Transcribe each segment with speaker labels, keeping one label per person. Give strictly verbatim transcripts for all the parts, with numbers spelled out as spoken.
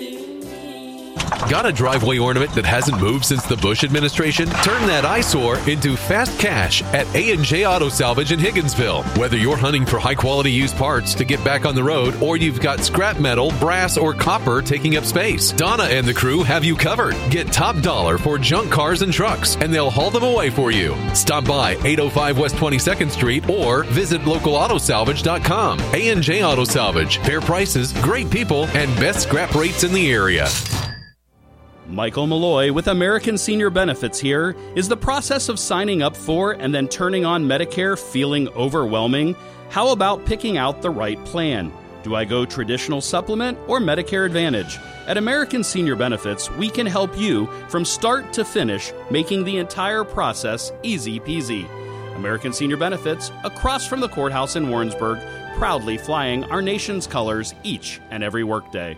Speaker 1: Got a driveway ornament that hasn't moved since the Bush administration? Turn that eyesore into fast cash at A and J Auto Salvage in Higginsville. Whether you're hunting for high-quality used parts to get back on the road or you've got scrap metal, brass, or copper taking up space, Donna and the crew have you covered. Get top dollar for junk cars and trucks, and they'll haul them away for you. Stop by eight oh five West twenty-second Street or visit local auto salvage dot com. A and J Auto Salvage. Fair prices, great people, and best scrap rates in the area.
Speaker 2: Michael Malloy with American Senior Benefits here. Is the process of signing up for and then turning on Medicare feeling overwhelming? How about picking out the right plan? Do I go traditional supplement or Medicare Advantage? At American Senior Benefits, we can help you from start to finish, making the entire process easy peasy. American Senior Benefits, across from the courthouse in Warrensburg, proudly flying our nation's colors each and every workday.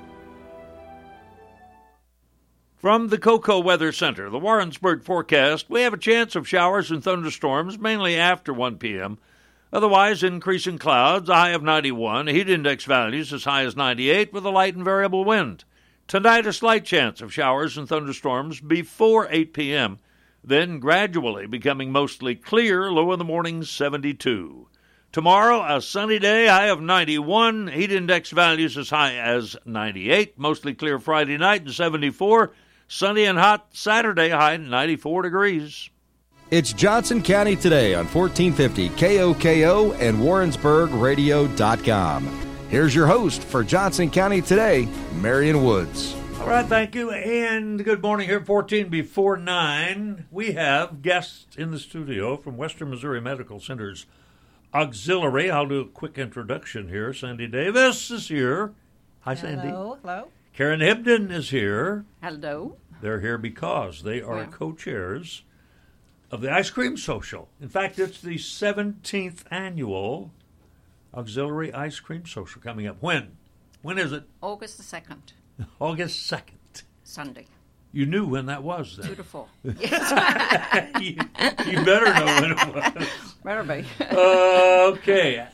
Speaker 3: From the Cocoa Weather Center, the Warrensburg forecast, we have a chance of showers and thunderstorms mainly after one p.m. Otherwise, increasing clouds, a high of ninety-one, heat index values as high as ninety-eight with a light and variable wind. Tonight, a slight chance of showers and thunderstorms before eight p.m., then gradually becoming mostly clear, low in the morning seventy-two. Tomorrow, a sunny day, high of ninety-one, heat index values as high as ninety-eight, mostly clear Friday night and seventy-four. Sunny and hot Saturday, high ninety-four degrees.
Speaker 4: It's Johnson County Today on fourteen fifty K O K O and Warrensburg Radio dot com. Here's your host for Johnson County Today, Marion Woods.
Speaker 3: All right, thank you, and good morning here at fourteen before nine. We have guests in the studio from Western Missouri Medical Center's Auxiliary. I'll do a quick introduction here. Sandy Davis is here. Hi,
Speaker 5: hello,
Speaker 3: Sandy.
Speaker 5: Hello, hello.
Speaker 3: Karen Hibden is here.
Speaker 5: Hello.
Speaker 3: They're here because they are
Speaker 5: yeah.
Speaker 3: co-chairs of the Ice Cream Social. In fact, it's the seventeenth annual Auxiliary Ice Cream Social coming up. When? When is it?
Speaker 5: August the second.
Speaker 3: August second.
Speaker 5: Sunday.
Speaker 3: You knew when that was then.
Speaker 5: Two to four. Yes.
Speaker 3: you, you better know when it was.
Speaker 5: Better be.
Speaker 3: uh, okay.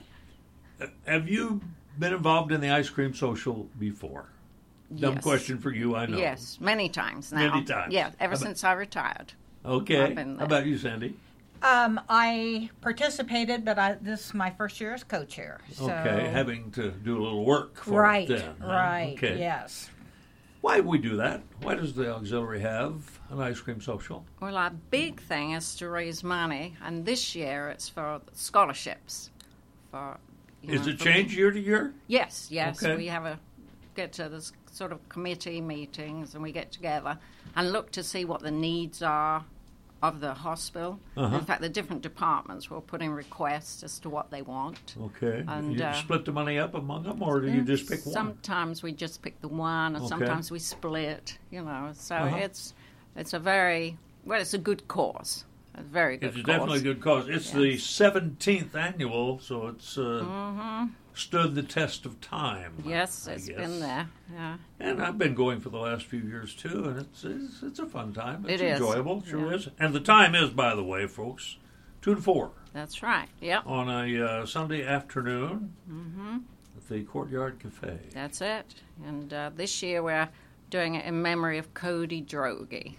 Speaker 3: Have you been involved in the Ice Cream Social before? Dumb
Speaker 5: Yes.
Speaker 3: question for you, I know.
Speaker 5: Yes, many times now.
Speaker 3: Many times.
Speaker 5: Yeah, ever
Speaker 3: How
Speaker 5: since I retired.
Speaker 3: Okay.
Speaker 5: I've been
Speaker 3: How
Speaker 5: there.
Speaker 3: about you, Sandy?
Speaker 6: Um, I participated, but I, this is my first year as co-chair. So.
Speaker 3: Okay, having to do a little work for
Speaker 6: right,
Speaker 3: it then. huh?
Speaker 6: right,
Speaker 3: Okay.
Speaker 6: yes.
Speaker 3: Why do we do that? Why does the Auxiliary have an ice cream social?
Speaker 5: Well, our big thing is to raise money, and this year it's for scholarships. For you
Speaker 3: Is
Speaker 5: know,
Speaker 3: it
Speaker 5: for-
Speaker 3: change year to year?
Speaker 5: Yes, yes.
Speaker 3: Okay.
Speaker 5: We have a get to this sort of committee meetings, and we get together and look to see what the needs are of the hospital.
Speaker 3: Uh-huh.
Speaker 5: In fact, the different departments will put in requests as to what they want.
Speaker 3: Okay.
Speaker 5: And,
Speaker 3: you
Speaker 5: uh,
Speaker 3: split the money up among them, or do you just pick one?
Speaker 5: Sometimes we just pick the one, and
Speaker 3: Okay.
Speaker 5: sometimes we split. You know, so
Speaker 3: Uh-huh.
Speaker 5: it's it's a very well, it's a good cause, a very good
Speaker 3: It's
Speaker 5: cause.
Speaker 3: definitely a good cause. It's the
Speaker 5: Yes.
Speaker 3: seventeenth annual, so it's uh,
Speaker 5: Mm-hmm.
Speaker 3: stood the test of time.
Speaker 5: Yes,
Speaker 3: I
Speaker 5: it's
Speaker 3: guess.
Speaker 5: been there. Yeah.
Speaker 3: And I've been going for the last few years, too, and it's it's, it's a fun time. It's
Speaker 5: It is.
Speaker 3: enjoyable, sure
Speaker 5: Yeah.
Speaker 3: is. And the time is, by the way, folks, two to four
Speaker 5: That's right. Yep.
Speaker 3: on a uh, Sunday afternoon
Speaker 5: Mm-hmm.
Speaker 3: at the Courtyard Cafe.
Speaker 5: That's it. And uh, this year we're doing it in memory of Cody Droege.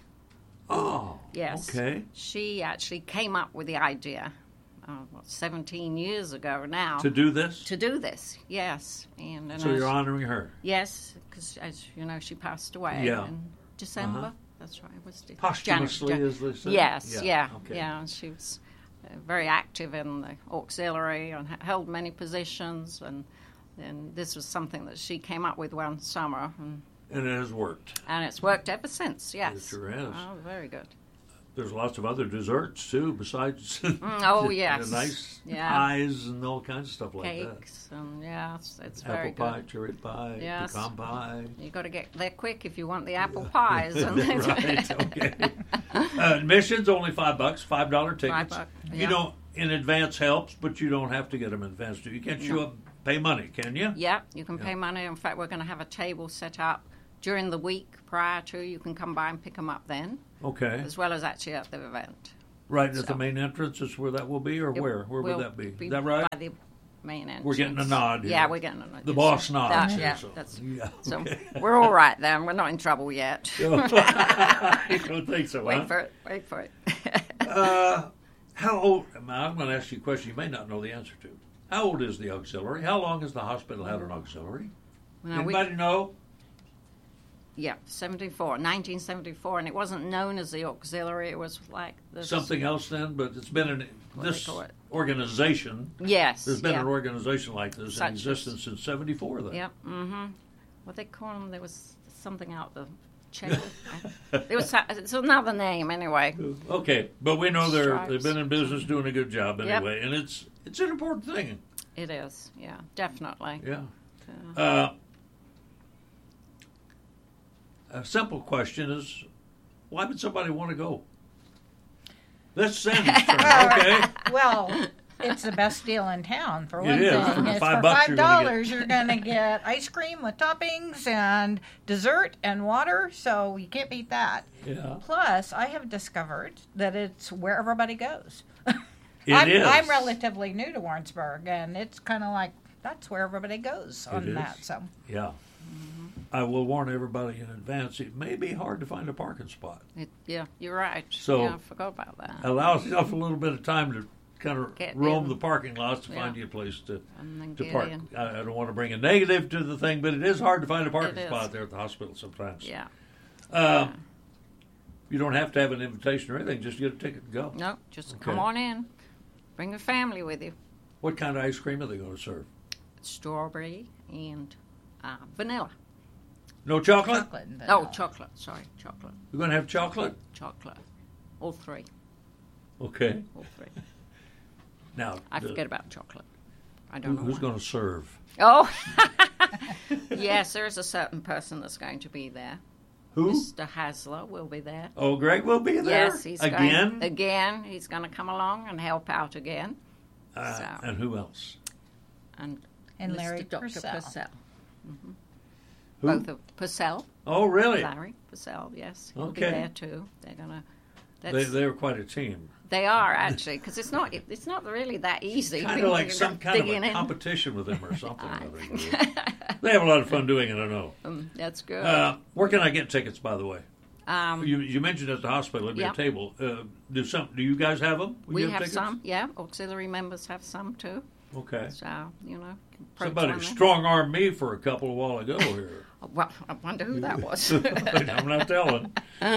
Speaker 3: Oh,
Speaker 5: Yes.
Speaker 3: okay.
Speaker 5: She actually came up with the idea, uh, what, seventeen years ago now.
Speaker 3: To do this?
Speaker 5: To do this, yes. And, and
Speaker 3: So
Speaker 5: as-
Speaker 3: you're honoring her?
Speaker 5: Yes, because as you know, she passed away
Speaker 3: Yeah.
Speaker 5: in December.
Speaker 3: Uh-huh.
Speaker 5: That's right. It was de-
Speaker 3: Posthumously,
Speaker 5: Jan-
Speaker 3: as they say?
Speaker 5: Yes,
Speaker 3: Yeah,
Speaker 5: yeah,
Speaker 3: okay.
Speaker 5: yeah. And she was uh, very active in the auxiliary and h- held many positions. And and this was something that she came up with one summer, and,
Speaker 3: And it has worked.
Speaker 5: and it's worked ever since. Yes,
Speaker 3: It sure has.
Speaker 5: Oh, very good.
Speaker 3: There's lots of other desserts, too, besides
Speaker 5: oh,
Speaker 3: the
Speaker 5: yes.
Speaker 3: nice
Speaker 5: Yeah.
Speaker 3: pies and all kinds of stuff like
Speaker 5: Cakes and yeah, it's, it's
Speaker 3: that.
Speaker 5: very
Speaker 3: Apple pie,
Speaker 5: good.
Speaker 3: cherry pie,
Speaker 5: Yes.
Speaker 3: pecan pie.
Speaker 5: You got to get there quick if you want the apple pies. And
Speaker 3: right, okay. Uh, admission's only five bucks, five dollar tickets.
Speaker 5: Five bucks,
Speaker 3: You
Speaker 5: yeah.
Speaker 3: know, in advance helps, but you don't have to get them in advance. Do you? You can't show
Speaker 5: No.
Speaker 3: up, pay money, can you?
Speaker 5: Yeah, you can
Speaker 3: Yeah.
Speaker 5: pay money. In fact, we're going to have a table set up during the week prior to. You can come by and pick them up then,
Speaker 3: Okay.
Speaker 5: as well as actually at the event.
Speaker 3: Right at
Speaker 5: So-
Speaker 3: the main entrance is where that will be, or
Speaker 5: It
Speaker 3: where? Where
Speaker 5: will
Speaker 3: would that be?
Speaker 5: be
Speaker 3: Is that right?
Speaker 5: by the main entrance.
Speaker 3: We're getting a nod here.
Speaker 5: Yeah, we're getting a nod.
Speaker 3: The boss nods.
Speaker 5: That,
Speaker 3: here,
Speaker 5: yeah,
Speaker 3: so.
Speaker 5: that's,
Speaker 3: Yeah,
Speaker 5: so
Speaker 3: okay.
Speaker 5: we're all right then. We're not in trouble yet.
Speaker 3: You don't think so,
Speaker 5: Wait
Speaker 3: huh?
Speaker 5: for it. Wait for it.
Speaker 3: Uh, how old? I'm going to ask you a question you may not know the answer to. How old is the auxiliary? How long has the hospital had an auxiliary?
Speaker 5: Now, we-
Speaker 3: Anybody know?
Speaker 5: Yeah, seventy-four, nineteen seventy-four, and it wasn't known as the auxiliary. It was like this.
Speaker 3: Something else then, but it's been in
Speaker 5: What do
Speaker 3: this
Speaker 5: they call it?
Speaker 3: organization.
Speaker 5: Yes.
Speaker 3: There's been
Speaker 5: yeah.
Speaker 3: an organization like this
Speaker 5: Such
Speaker 3: in
Speaker 5: as-
Speaker 3: existence since seventy-four. Then.
Speaker 5: Yep. Mm-hmm. What they call them? There was something out the check. There was. so- It's another name anyway.
Speaker 3: Okay, but we know they're
Speaker 5: Stripes.
Speaker 3: they've been in business doing a good job
Speaker 5: Yep.
Speaker 3: anyway, and it's it's an important thing.
Speaker 5: It is. Yeah, definitely.
Speaker 3: Yeah.
Speaker 5: Uh,
Speaker 3: Uh, a simple question is, why would somebody want to go? This sentence, okay?
Speaker 6: Well, it's the best deal in town for
Speaker 3: It
Speaker 6: one
Speaker 3: is.
Speaker 6: thing.
Speaker 3: For
Speaker 6: It's
Speaker 3: five
Speaker 6: for
Speaker 3: bucks,
Speaker 6: five
Speaker 3: you're gonna get-
Speaker 6: dollars. You're going to get ice cream with toppings and dessert and water, so you can't beat that.
Speaker 3: Yeah.
Speaker 6: Plus, I have discovered that it's where everybody goes.
Speaker 3: It
Speaker 6: I'm,
Speaker 3: is.
Speaker 6: I'm relatively new to Warrensburg, and it's kind of like that's where everybody goes on
Speaker 3: is.
Speaker 6: that. So
Speaker 3: Yeah. I will warn everybody in advance, it may be hard to find a parking spot.
Speaker 5: it, yeah, you're right.
Speaker 3: So-
Speaker 5: yeah, I forgot about that.
Speaker 3: Allow yourself a little bit of time to kind of
Speaker 5: Get
Speaker 3: roam
Speaker 5: in.
Speaker 3: the parking lots to
Speaker 5: Yeah.
Speaker 3: find you a place to,
Speaker 5: And then
Speaker 3: to
Speaker 5: get
Speaker 3: park.
Speaker 5: in.
Speaker 3: I, I don't want to bring a negative to the thing, but it is hard to find a parking
Speaker 5: It is.
Speaker 3: spot there at the hospital sometimes.
Speaker 5: Yeah.
Speaker 3: Uh, you don't have to have an invitation or anything, just get a ticket and go.
Speaker 5: No, just
Speaker 3: Okay.
Speaker 5: come on in. Bring your family with you.
Speaker 3: What kind of ice cream are they going to serve?
Speaker 5: Strawberry and uh, vanilla.
Speaker 3: No chocolate?
Speaker 6: chocolate. And
Speaker 5: Oh,
Speaker 6: vanilla.
Speaker 5: chocolate. Sorry, chocolate.
Speaker 3: You're going to have chocolate?
Speaker 5: Chocolate. All three.
Speaker 3: Okay.
Speaker 5: All three.
Speaker 3: Now,
Speaker 5: I
Speaker 3: the-
Speaker 5: forget about chocolate. I
Speaker 3: who,
Speaker 5: don't know.
Speaker 3: who's
Speaker 5: why.
Speaker 3: going to serve?
Speaker 5: Oh, yes, there is a certain person that's going to be there.
Speaker 3: Who?
Speaker 5: Mister Hasler will be there.
Speaker 3: Oh, Greg will be there?
Speaker 5: Yes, he's
Speaker 3: Again?
Speaker 5: going, again. He's going to come along and help out again.
Speaker 3: Uh,
Speaker 5: so.
Speaker 3: And who else?
Speaker 5: And,
Speaker 6: And
Speaker 5: Mister
Speaker 6: Larry
Speaker 5: Doctor
Speaker 6: Purcell.
Speaker 5: Purcell.
Speaker 3: Who?
Speaker 5: Both of Purcell,
Speaker 3: Oh, really?
Speaker 5: Larry Purcell. Yes, he'll be
Speaker 3: Okay.
Speaker 5: there too. They're gonna.
Speaker 3: They,
Speaker 5: That's,
Speaker 3: they're quite a team.
Speaker 5: they are actually because it's not it's not really that easy.
Speaker 3: Kind of like
Speaker 5: You're
Speaker 3: some kind of
Speaker 5: digging
Speaker 3: a
Speaker 5: in.
Speaker 3: competition with them or something.
Speaker 5: I-
Speaker 3: or they, do. They have a lot of fun doing it, I know.
Speaker 5: Um, that's good.
Speaker 3: Uh, where can I get tickets, by the way?
Speaker 5: um,
Speaker 3: You, you mentioned at the hospital there'd be
Speaker 5: Yeah.
Speaker 3: a table. Uh, do some? Do you guys have them? Will
Speaker 5: we
Speaker 3: you
Speaker 5: have
Speaker 3: tickets?
Speaker 5: some. Yeah, auxiliary members have some too.
Speaker 3: Okay.
Speaker 5: So you know, approach
Speaker 3: Somebody
Speaker 5: one there.
Speaker 3: strong armed me for a couple a while ago here.
Speaker 5: Well, I wonder who that was.
Speaker 3: I'm not telling.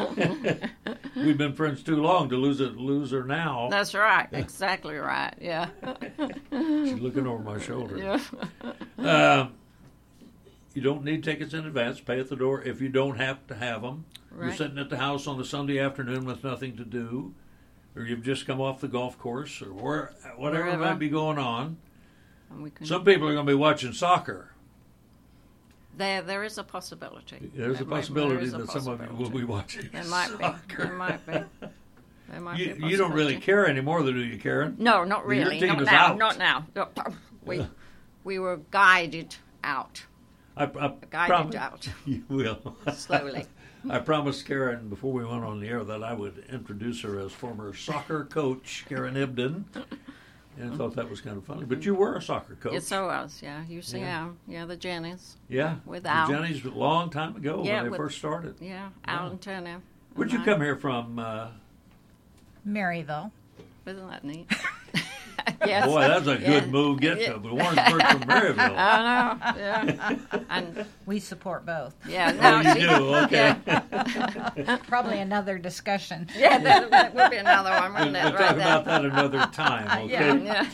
Speaker 3: We've been friends too long to lose it, lose her now.
Speaker 5: That's right. Exactly right. Yeah.
Speaker 3: She's looking over my shoulder.
Speaker 5: yeah.
Speaker 3: Uh, you don't need tickets in advance. Pay at the door if you don't have to have them. You're
Speaker 5: Right.
Speaker 3: sitting at the house on a Sunday afternoon with nothing to do, or you've just come off the golf course, or where, whatever
Speaker 5: Wherever.
Speaker 3: might be going on.
Speaker 5: And we can,
Speaker 3: Some people are going to be watching soccer.
Speaker 5: there, there is a possibility.
Speaker 3: There's
Speaker 5: There
Speaker 3: a
Speaker 5: might-
Speaker 3: possibility
Speaker 5: there is a
Speaker 3: that some of you will
Speaker 5: possibility.
Speaker 3: be watching
Speaker 5: There might be.
Speaker 3: soccer.
Speaker 5: There might be. There might
Speaker 3: You,
Speaker 5: be a
Speaker 3: you don't really
Speaker 5: possibility.
Speaker 3: care anymore, do you, Karen?
Speaker 5: No, not
Speaker 3: Your
Speaker 5: really.
Speaker 3: team
Speaker 5: Not
Speaker 3: is
Speaker 5: now.
Speaker 3: out.
Speaker 5: Not now. No, We we were guided out.
Speaker 3: I, I
Speaker 5: Guided
Speaker 3: promise
Speaker 5: out
Speaker 3: you will.
Speaker 5: slowly.
Speaker 3: I promised Karen before we went on the air that I would introduce her as former soccer coach Karen Ibden, and I thought that was kind of funny. But you were a soccer coach.
Speaker 5: Yes, I was. Yeah, U C M.
Speaker 3: Yeah.
Speaker 5: Yeah, the Jennies.
Speaker 3: Yeah,
Speaker 5: With
Speaker 3: the
Speaker 5: Al.
Speaker 3: Jenny's a long time ago
Speaker 5: Yeah,
Speaker 3: when they
Speaker 5: with-
Speaker 3: first started.
Speaker 5: Yeah, Alan Turner.
Speaker 3: Where'd you
Speaker 5: And
Speaker 3: come here from? Uh,
Speaker 6: Maryville.
Speaker 5: I- Isn't that neat? yes.
Speaker 3: boy, that's a
Speaker 5: Yeah.
Speaker 3: good move. Get
Speaker 5: Yeah.
Speaker 3: to Warrensburg from Maryville.
Speaker 5: I know. Yeah. And
Speaker 6: We support both.
Speaker 5: yeah.
Speaker 3: Oh,
Speaker 5: Now
Speaker 3: you
Speaker 5: she-
Speaker 3: do? Okay.
Speaker 5: Yeah.
Speaker 6: Probably another discussion.
Speaker 5: Yeah, that, that would be another one,
Speaker 3: We'll,
Speaker 5: wouldn't it?
Speaker 3: we'll
Speaker 5: right
Speaker 3: talk
Speaker 5: there.
Speaker 3: about that another time, okay?
Speaker 5: Yeah.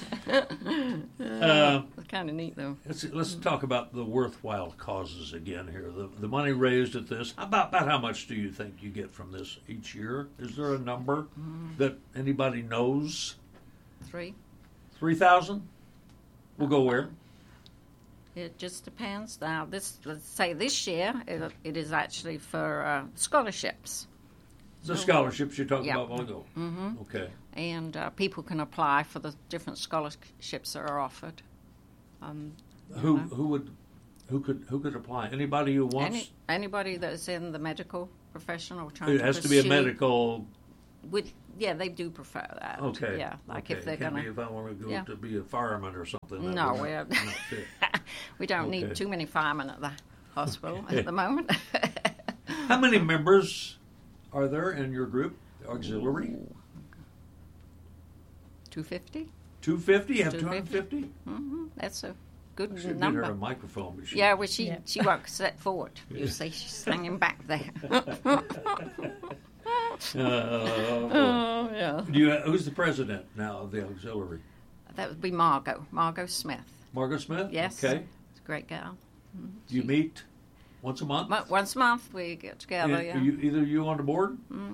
Speaker 3: Uh,
Speaker 5: It's kind of neat, though.
Speaker 3: let's, let's talk about the worthwhile causes again here. The, the money raised at this, about, about how much do you think you get from this each year? Is there a number that anybody knows?
Speaker 5: Three.
Speaker 3: three thousand? We'll go where?
Speaker 5: It just depends. Now, this let's say this year it, it is actually for uh, scholarships,
Speaker 3: The scholarships you talked
Speaker 5: Yeah.
Speaker 3: about a while ago. Mm-hmm. Okay.
Speaker 5: and uh, people can apply for the different scholarships that are offered. Um,
Speaker 3: Who
Speaker 5: know.
Speaker 3: who would who could who could apply? Anybody who wants?
Speaker 5: any, anybody that's in the medical profession or trying
Speaker 3: It
Speaker 5: to
Speaker 3: has to be a
Speaker 5: pursue-
Speaker 3: medical
Speaker 5: Would yeah, they do prefer that.
Speaker 3: Okay.
Speaker 5: Yeah, like
Speaker 3: okay.
Speaker 5: if they're
Speaker 3: Can't
Speaker 5: going
Speaker 3: be if I want to go
Speaker 5: yeah.
Speaker 3: to be a fireman or something. that
Speaker 5: No,
Speaker 3: would
Speaker 5: we're,
Speaker 3: not- not fit.
Speaker 5: we don't
Speaker 3: Okay.
Speaker 5: need too many firemen at the hospital
Speaker 3: Okay.
Speaker 5: at the moment.
Speaker 3: How many members are there in your group, the auxiliary?
Speaker 5: two fifty.
Speaker 3: two fifty? You have two
Speaker 5: two
Speaker 3: hundred
Speaker 5: fifty.
Speaker 3: fifty?
Speaker 5: Mm-hmm. That's a good
Speaker 3: Should get
Speaker 5: number.
Speaker 3: her a microphone. But she,
Speaker 5: Yeah, well, she,
Speaker 6: Yeah.
Speaker 5: she won't step forward. You see, she's hanging back there.
Speaker 3: Uh,
Speaker 5: Oh, yeah.
Speaker 3: do you, who's the president now of the auxiliary?
Speaker 5: That would be Margot, Margot Smith.
Speaker 3: Margot Smith?
Speaker 5: Yes.
Speaker 3: Okay.
Speaker 5: She's a great girl.
Speaker 3: Do you meet once a month?
Speaker 5: Mo- Once a month we get together,
Speaker 3: And
Speaker 5: yeah.
Speaker 3: are you, either you on the board?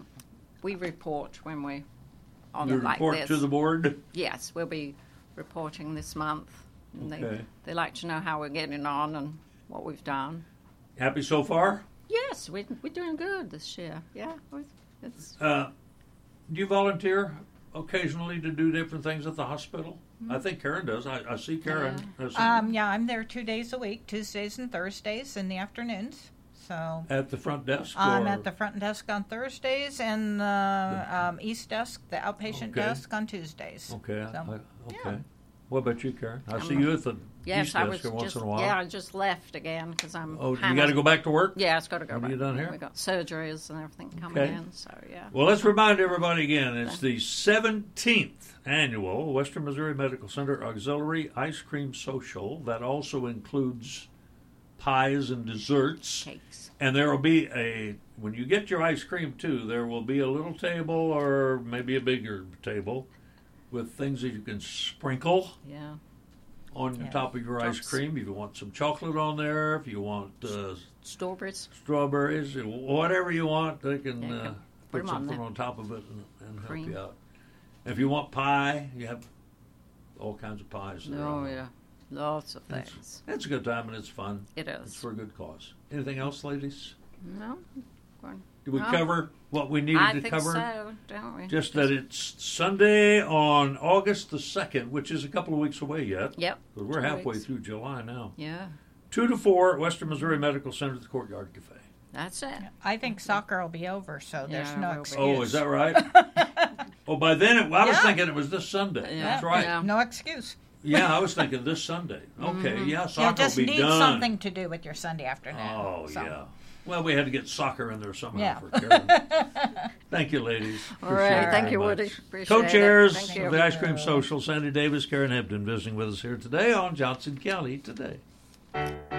Speaker 5: We report when we on
Speaker 3: You
Speaker 5: it like
Speaker 3: report
Speaker 5: this.
Speaker 3: to the board?
Speaker 5: Yes, we'll be reporting this month. And
Speaker 3: Okay.
Speaker 5: they, they like to know how we're getting on and what we've done.
Speaker 3: Happy so far?
Speaker 5: Yes, we, we're doing good this year. Yeah, we- it's
Speaker 3: Uh, do you volunteer occasionally to do different things at the hospital? I think Karen does. I, I see Karen. uh,
Speaker 6: Um, yeah, I'm there two days a week, Tuesdays and Thursdays in the afternoons. So
Speaker 3: at the front desk?
Speaker 6: I'm
Speaker 3: or-
Speaker 6: at the front desk on Thursdays and the um, east desk, the outpatient
Speaker 3: Okay.
Speaker 6: desk on Tuesdays.
Speaker 3: Okay.
Speaker 6: So,
Speaker 3: I, okay.
Speaker 6: yeah.
Speaker 3: What about you, Karen? I see
Speaker 5: Um,
Speaker 3: you at the
Speaker 5: yes,
Speaker 3: east
Speaker 5: I
Speaker 3: desk
Speaker 5: was
Speaker 3: every once
Speaker 5: just
Speaker 3: in a while.
Speaker 5: yeah, I just left again because I'm.
Speaker 3: Oh, you
Speaker 5: Hannah's-
Speaker 3: got to go back to work?
Speaker 5: Yeah, it's got to go
Speaker 3: What
Speaker 5: back.
Speaker 3: have you done here?
Speaker 5: We got surgeries and everything coming
Speaker 3: Okay.
Speaker 5: in, so yeah.
Speaker 3: Well, let's remind everybody again, it's the seventeenth annual Western Missouri Medical Center Auxiliary Ice Cream Social. That also includes pies and desserts.
Speaker 5: Cakes.
Speaker 3: And there will be a, when you get your ice cream too, there will be a little table or maybe a bigger table with things that you can sprinkle
Speaker 5: Yeah.
Speaker 3: on the
Speaker 6: Yeah.
Speaker 3: top of your ice
Speaker 5: Drops.
Speaker 3: cream. If you want some chocolate on there, if you want uh,
Speaker 5: Strawberries.
Speaker 3: strawberries, whatever you want, they can
Speaker 5: Yeah, you
Speaker 3: uh,
Speaker 5: can
Speaker 3: put
Speaker 5: put 'em on
Speaker 3: something
Speaker 5: there.
Speaker 3: on top of it and, and help
Speaker 5: Cream.
Speaker 3: you out. If you want pie, you have all kinds of pies. there.
Speaker 5: Oh yeah, lots of
Speaker 3: That's-
Speaker 5: things.
Speaker 3: It's a good time and it's fun.
Speaker 5: It
Speaker 3: It's
Speaker 5: is.
Speaker 3: for a good cause. Anything else, ladies?
Speaker 5: No. Going-
Speaker 3: Did we
Speaker 5: No.
Speaker 3: cover what we needed
Speaker 5: I
Speaker 3: to
Speaker 5: think
Speaker 3: cover?
Speaker 5: so, don't we?
Speaker 3: Just that it's Sunday on August the second, which is a couple of weeks away yet.
Speaker 5: Yep.
Speaker 3: 'Cause we're
Speaker 5: two
Speaker 3: halfway
Speaker 5: weeks.
Speaker 3: through July now.
Speaker 5: Yeah,
Speaker 3: Two to four, Western Missouri Medical Center at the Courtyard Cafe.
Speaker 5: that's it.
Speaker 6: I think soccer will be over, so there's
Speaker 5: Yeah,
Speaker 6: no
Speaker 5: it will be.
Speaker 6: excuse.
Speaker 3: Oh, is that right? oh, by then, it, I was
Speaker 6: Yeah.
Speaker 3: thinking it was this Sunday.
Speaker 5: Yeah.
Speaker 3: That's right.
Speaker 5: Yeah.
Speaker 6: No excuse.
Speaker 3: Yeah, I was thinking this Sunday. Okay, yeah, soccer
Speaker 6: You'll just
Speaker 3: will be
Speaker 6: need
Speaker 3: done.
Speaker 6: something to do with your Sunday afternoon.
Speaker 3: Oh,
Speaker 6: so.
Speaker 3: yeah. Well, we had to get soccer in there somehow
Speaker 6: Yeah.
Speaker 3: for Karen. Thank you, ladies.
Speaker 5: All
Speaker 3: Appreciate
Speaker 5: right,
Speaker 3: it
Speaker 5: thank
Speaker 3: very
Speaker 5: you,
Speaker 3: much.
Speaker 5: Woody. Appreciate
Speaker 3: Co-chairs
Speaker 5: it. Thank
Speaker 3: of
Speaker 5: you.
Speaker 3: the Ice Cream Social, Sandy Davis, Karen Hebden, visiting with us here today on Johnson County Today.